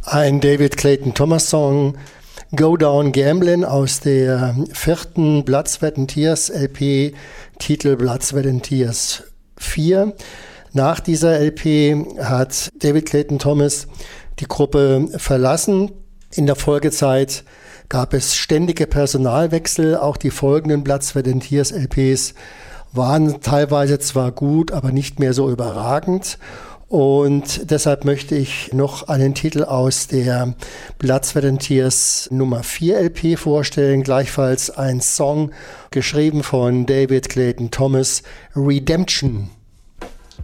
Ein David Clayton Thomas Song, Go Down Gamblin' aus der 4. Blood, Sweat and Tears LP, Titel Blood, Sweat and Tears 4. Nach dieser LP hat David Clayton Thomas die Gruppe verlassen. In der Folgezeit gab es ständige Personalwechsel. Auch die folgenden Blood, Sweat and Tears LPs waren teilweise zwar gut, aber nicht mehr so überragend. Und deshalb möchte ich noch einen Titel aus der Blood, Sweat and Tears Nummer 4 LP vorstellen. Gleichfalls ein Song geschrieben von David Clayton Thomas, Redemption.